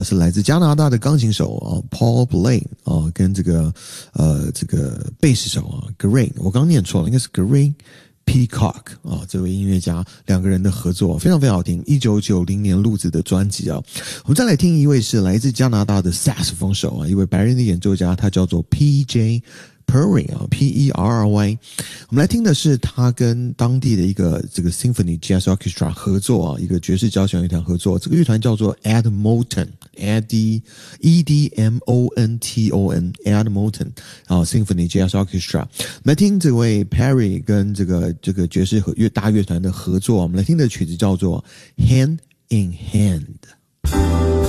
是来自加拿大的钢琴手Paul Blaine 跟这个贝斯手Gray， 我刚念错了，应该是 Gray Peacock 这位音乐家，两个人的合作非常非常好听，1990年录制的专辑我们再来听一位是来自加拿大的萨克斯风手一位白人的演奏家，他叫做 PJ Perry P-E-R-R-Y。 我们来听的是他跟当地的一个这个 Symphony Jazz Orchestra 合作一个爵士交响乐团合作，这个乐团叫做 Edmonton E-D-M-O-N-T-O-N Edmonton Symphony Jazz Orchestra。 我们来听这位 Perry 跟这个爵士大乐团的合作，我们来听的曲子叫做 Hand in Hand。